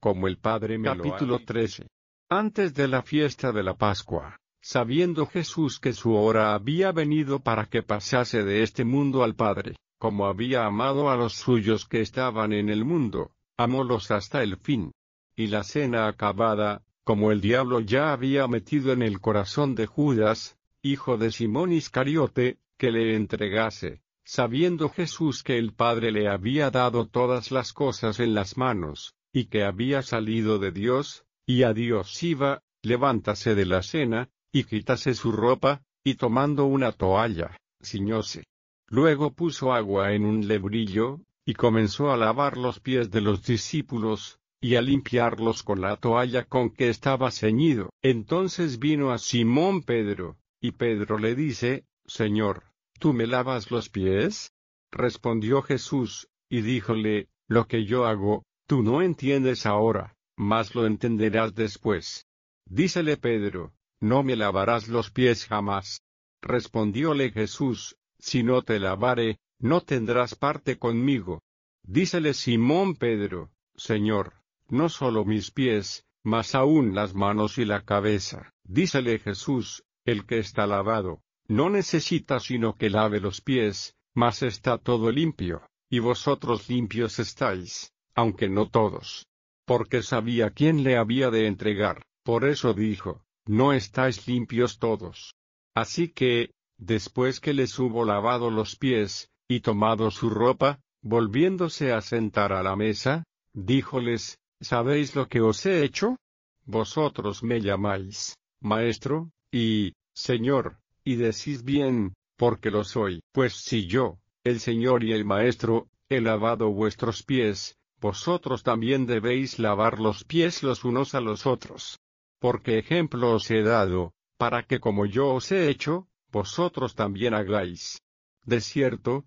como el Padre me lo ha dicho. Capítulo 13. Antes de la fiesta de la Pascua, sabiendo Jesús que su hora había venido para que pasase de este mundo al Padre, como había amado a los suyos que estaban en el mundo, amólos hasta el fin. Y la cena acabada, como el diablo ya había metido en el corazón de Judas, hijo de Simón Iscariote, que le entregase, sabiendo Jesús que el Padre le había dado todas las cosas en las manos, y que había salido de Dios, y a Dios iba, levántase de la cena, y quítase su ropa, y tomando una toalla, ciñóse. Luego puso agua en un lebrillo, y comenzó a lavar los pies de los discípulos, y a limpiarlos con la toalla con que estaba ceñido. Entonces vino a Simón Pedro, y Pedro le dice, Señor, ¿tú me lavas los pies? Respondió Jesús, y díjole, lo que yo hago, tú no entiendes ahora, mas lo entenderás después. Dícele Pedro, no me lavarás los pies jamás. Respondióle Jesús, si no te lavare, no tendrás parte conmigo. Dícele Simón Pedro, Señor, no solo mis pies, mas aún las manos y la cabeza. Dícele Jesús, el que está lavado, no necesita sino que lave los pies, mas está todo limpio, y vosotros limpios estáis, aunque no todos. Porque sabía quién le había de entregar, por eso dijo, no estáis limpios todos. Así que, después que les hubo lavado los pies, y tomado su ropa, volviéndose a sentar a la mesa, díjoles, ¿sabéis lo que os he hecho? Vosotros me llamáis, Maestro, y, Señor, y decís bien, porque lo soy. Pues si yo, el Señor y el Maestro, he lavado vuestros pies, vosotros también debéis lavar los pies los unos a los otros. Porque ejemplo os he dado, para que como yo os he hecho, vosotros también hagáis. De cierto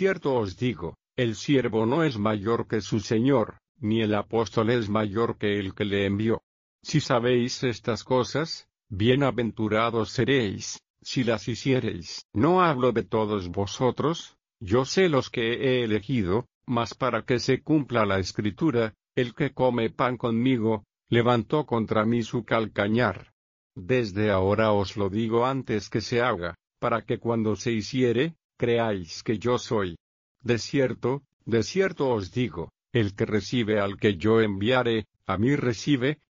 os digo, el siervo no es mayor que su Señor, ni el apóstol es mayor que el que le envió. Si sabéis estas cosas, bienaventurados seréis, si las hiciereis. No hablo de todos vosotros, yo sé los que he elegido, mas para que se cumpla la Escritura, el que come pan conmigo, levantó contra mí su calcañar. Desde ahora os lo digo antes que se haga, para que cuando se hiciere, creáis que yo soy. De cierto os digo, el que recibe al que yo enviare, a mí recibe,